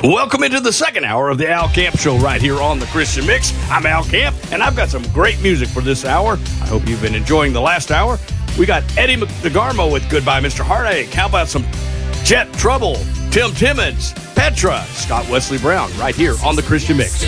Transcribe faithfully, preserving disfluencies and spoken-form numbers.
Welcome into the second hour of the Al Camp Show right here on the Christian Mix. I'm Al Camp, and I've got some great music for this hour. I hope you've been enjoying the last hour. We got Eddie DeGarmo with Goodbye, Mister Heartache. How about some Jet Trouble, Tim Timmons, Petra, Scott Wesley Brown right here on the Christian Mix.